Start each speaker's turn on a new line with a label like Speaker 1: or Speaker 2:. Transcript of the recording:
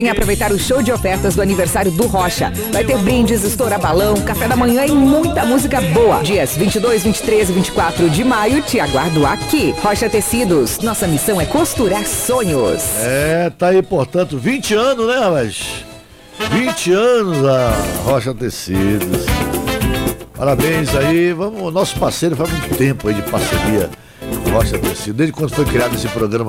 Speaker 1: Em aproveitar o show de ofertas do aniversário do Rocha. Vai ter brindes, estourar balão, café da manhã e muita música boa. Dias 22, 23 e 24 de maio, te aguardo aqui. Rocha Tecidos, nossa missão é costurar sonhos.
Speaker 2: Tá aí, portanto, 20 anos, né, rapaz? 20 anos a Rocha Tecidos. Parabéns aí, nosso parceiro faz muito tempo aí de parceria com Rocha Tecidos. Desde quando foi criado esse programa